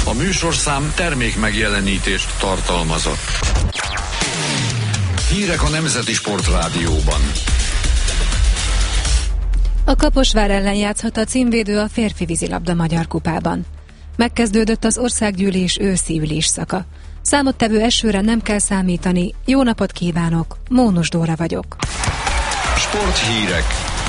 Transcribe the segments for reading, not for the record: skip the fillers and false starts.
A műsorszám termék megjelenítést tartalmazott. Hírek a Nemzeti Sportrádióban. A Kaposvár ellen játszhat a címvédő a férfi vízilabda Magyar Kupában. Megkezdődött az országgyűlés őszi ülésszaka. Számottevő esőre nem kell számítani. Jó napot kívánok, Mónus Dóra vagyok. Sporthírek.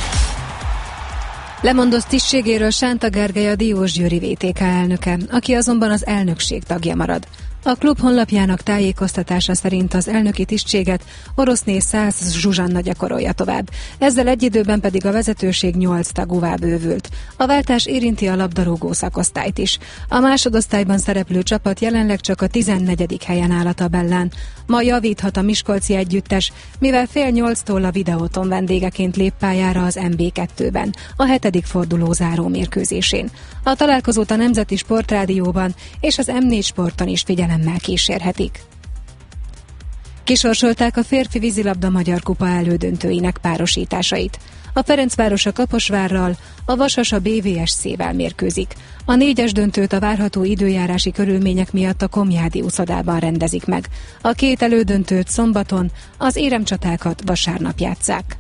Lemondott tisztségéről Sánta Gergely a Diósgyőri VTK elnöke, aki azonban az elnökség tagja marad. A klub honlapjának tájékoztatása szerint az elnöki tisztséget Oroszné Szász Zsuzsanna gyakorolja tovább. Ezzel egy időben pedig a vezetőség 8 tagúvá bővült. A váltás érinti a labdarúgó szakosztályt is. A másodosztályban szereplő csapat jelenleg csak a 14. helyen áll a tabellán. Ma javíthat a miskolci együttes, mivel 7:30-tól a Videóton vendégeként lép pályára az MB2-ben, a 7. forduló záró mérkőzésén. A találkozót a Nemzeti Sportrádióban és az M4 Sporton is figyelemmel kísérhetik. Kisorsolták a férfi vízilabda Magyar Kupa elődöntőinek párosításait. A Ferencváros a Kaposvárral, a Vasas a BVSC-vel mérkőzik. A 4-es döntőt a várható időjárási körülmények miatt a Komjádi uszodában rendezik meg. A két elődöntőt szombaton, az éremcsatákat vasárnap játsszák.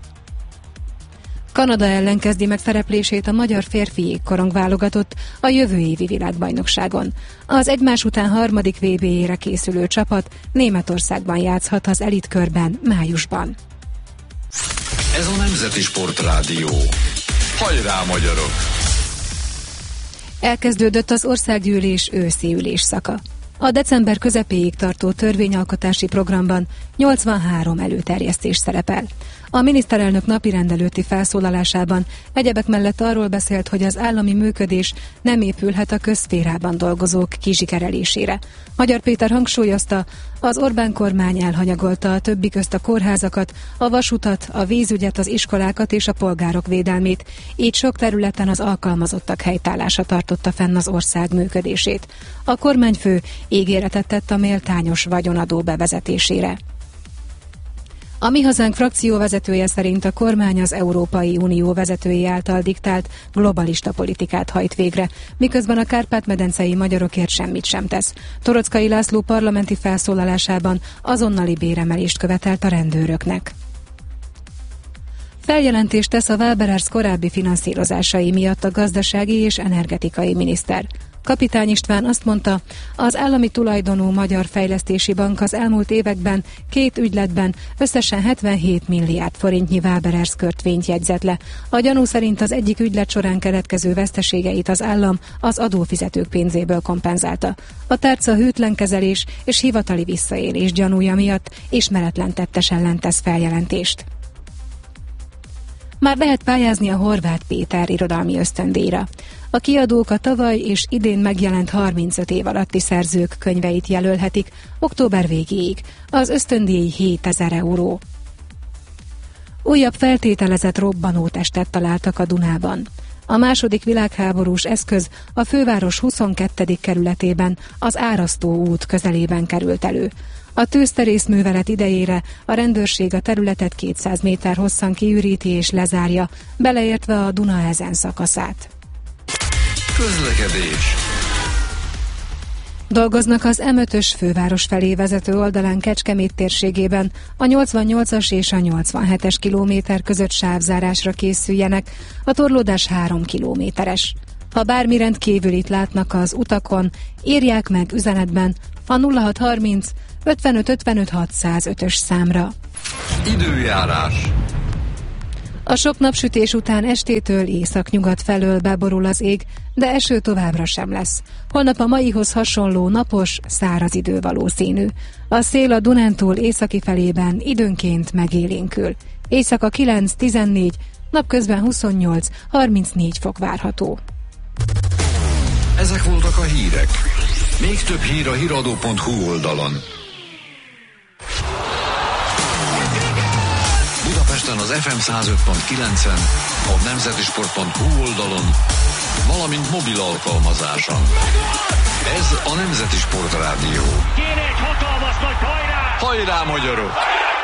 Kanada ellen kezdi meg szereplését a magyar férfi jégkorong válogatott a jövő évi világbajnokságon. Az egymás után harmadik VB-ére készülő csapat Németországban játszhat az elitkörben májusban. Ez a Nemzeti Sportrádió. Hajrá, magyarok! Elkezdődött az országgyűlés őszi ülésszaka. A december közepéig tartó törvényalkotási programban 83 előterjesztés szerepel. A miniszterelnök napirend előtti felszólalásában egyebek mellett arról beszélt, hogy az állami működés nem épülhet a közszférában dolgozók kizsikerelésére. Magyar Péter hangsúlyozta, az Orbán kormány elhanyagolta a többi közt a kórházakat, a vasutat, a vízügyet, az iskolákat és a polgárok védelmét, így sok területen az alkalmazottak helytállása tartotta fenn az ország működését. A kormányfő ígéretet tett a méltányos vagyonadó bevezetésére. A Mi Hazánk frakcióvezetője szerint a kormány az Európai Unió vezetői által diktált globalista politikát hajt végre, miközben a kárpát-medencei magyarokért semmit sem tesz. Torockai László parlamenti felszólalásában azonnali béremelést követelt a rendőröknek. Feljelentést tesz a Waberers korábbi finanszírozásai miatt a gazdasági és energetikai miniszter. Kapitány István azt mondta, az állami tulajdonú Magyar Fejlesztési Bank az elmúlt években 2 ügyletben összesen 77 milliárd forintnyi Waberers kötvényt jegyzett le. A gyanú szerint az egyik ügylet során keletkező veszteségeit az állam az adófizetők pénzéből kompenzálta. A tárca hűtlen kezelés és hivatali visszaélés gyanúja miatt ismeretlen tettes ellen tesz feljelentést. Már lehet pályázni a Horváth Péter irodalmi ösztöndíjra. A kiadók a tavaly és idén megjelent 35 év alatti szerzők könyveit jelölhetik október végéig. Az ösztöndíj 7000 euró. Újabb feltételezett robbanótestet találtak a Dunában. A második világháborús eszköz a főváros 22. kerületében, az Árasztó út közelében került elő. A tűzterészművelet idejére a rendőrség a területet 200 méter hosszan kiüríti és lezárja, beleértve a Duna ezen szakaszát. Közlekedés. Dolgoznak az M5-ös főváros felé vezető oldalán Kecskemét térségében, a 88-as és a 87-es kilométer között sávzárásra készüljenek, a torlódás 3 kilométeres. Ha bármi rendkívülit látnak az utakon, írják meg üzenetben a 0630 55 55 605-ös számra. Időjárás. A sok napsütés után estétől északnyugat felől beborul az ég, de eső továbbra sem lesz. Holnap a maihoz hasonló napos, száraz idő valószínű. A szél a Dunántúl északi felében időnként megélénkül. Éjszaka 9-14, napközben 28-34 fok várható. Ezek voltak a hírek. Még több hír a hiradó.hu oldalon. Budapesten az FM 105.9-en, a nemzetisport.hu oldalon, valamint mobil alkalmazáson. Ez a Nemzeti Sportrádió. Kéne egy hatalmas nagy hajrá! Hajrá, magyarok!